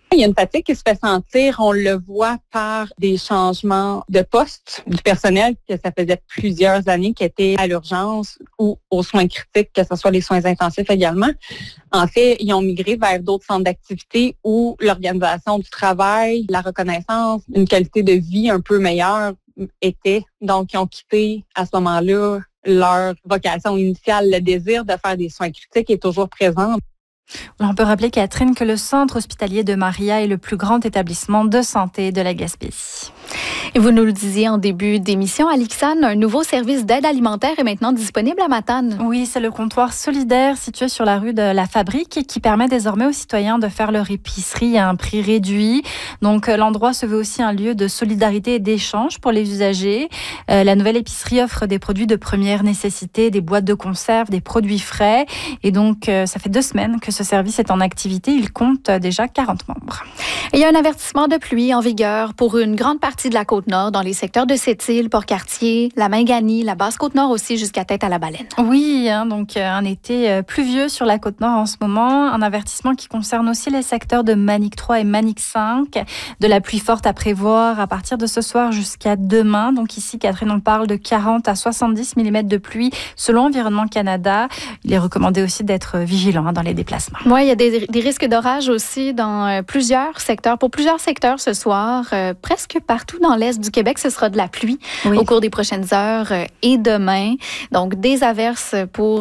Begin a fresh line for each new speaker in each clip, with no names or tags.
Il y a une fatigue qui se fait sentir, on le voit par des changements de poste du personnel, que ça faisait plusieurs années qui étaient à l'urgence ou aux soins critiques, que ce soit les soins intensifs également. En fait, ils ont migré vers d'autres centres d'activité où l'organisation du travail, la reconnaissance, une qualité de vie un peu meilleure était. Donc, ils ont quitté à ce moment-là leur vocation initiale. Le désir de faire des soins critiques est toujours présent.
On peut rappeler, Catherine, que le centre hospitalier de Maria est le plus grand établissement de santé de la Gaspésie.
Et vous nous le disiez en début d'émission, Alixane, un nouveau service d'aide alimentaire est maintenant disponible à Matane.
Oui, c'est le comptoir solidaire situé sur la rue de la Fabrique qui permet désormais aux citoyens de faire leur épicerie à un prix réduit. Donc, l'endroit se veut aussi un lieu de solidarité et d'échange pour les usagers. La nouvelle épicerie offre des produits de première nécessité, des boîtes de conserve, des produits frais. Et donc, ça fait 2 semaines que ce service est en activité. Il compte déjà 40 membres.
Il y a un avertissement de pluie en vigueur pour une grande partie de la Côte-Nord, dans les secteurs de Sept-Îles, Port-Cartier, la Minganie, la Basse-Côte-Nord aussi, jusqu'à Tête-à-la-Baleine.
Oui, donc un été pluvieux sur la Côte-Nord en ce moment. Un avertissement qui concerne aussi les secteurs de Manic 3 et Manic 5. De la pluie forte à prévoir à partir de ce soir jusqu'à demain. Donc ici, Catherine, on parle de 40 à 70 mm de pluie selon Environnement Canada. Il est recommandé aussi d'être vigilant dans les déplacements.
Oui, il y a des risques d'orage aussi dans plusieurs secteurs. Pour plusieurs secteurs ce soir, presque partout dans l'est du Québec, ce sera de la pluie au cours des prochaines heures et demain. Donc, des averses pour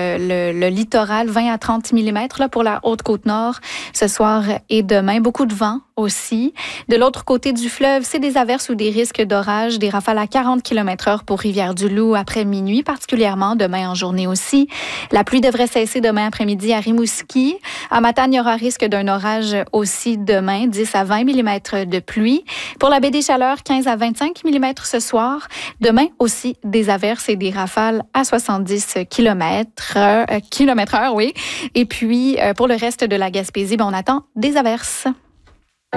le littoral, 20 à 30 mm là, pour la Haute-Côte-Nord ce soir et demain. Beaucoup de vent aussi. De l'autre côté du fleuve, c'est des averses ou des risques d'orage, des rafales à 40 km/h pour Rivière-du-Loup après minuit, particulièrement demain en journée aussi. La pluie devrait cesser demain après-midi à Rimouski. À Matane, il y aura risque d'un orage aussi demain, 10 à 20 mm de pluie. Pour la baie des Chaleurs, 15 à 25 mm ce soir. Demain aussi, des averses et des rafales à 70 km/h, oui. Et puis, pour le reste de la Gaspésie, on attend des averses.